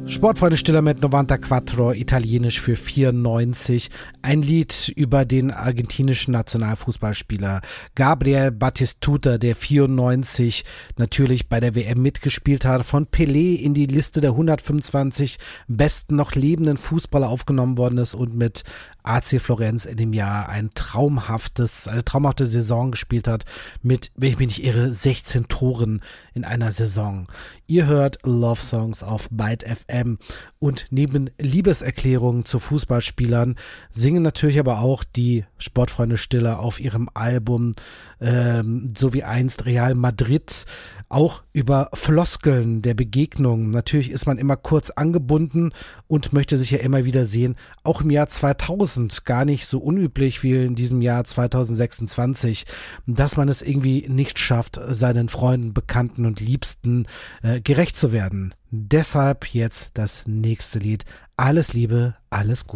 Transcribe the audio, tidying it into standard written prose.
Sportfreunde Stiller mit 94, italienisch für 94. Ein Lied über den argentinischen Nationalfußballspieler Gabriel Batistuta, der 94 natürlich bei der WM mitgespielt hat, von Pelé in die Liste der 125 besten noch lebenden Fußballer aufgenommen worden ist und mit AC Florenz in dem Jahr eine traumhafte Saison gespielt hat mit, wenn ich mich nicht irre, 16 Toren in einer Saison. Ihr hört Love Songs auf Byte FM und neben Liebeserklärungen zu Fußballspielern singen natürlich aber auch die Sportfreunde Stiller auf ihrem Album so wie einst Real Madrid auch über Floskeln der Begegnung. Natürlich ist man immer kurz angebunden und möchte sich ja immer wieder sehen. Auch im Jahr 2000, gar nicht so unüblich wie in diesem Jahr 2026, dass man es irgendwie nicht schafft, seinen Freunden, Bekannten und Liebsten gerecht zu werden. Deshalb jetzt das nächste Lied. Alles Liebe, alles Gute.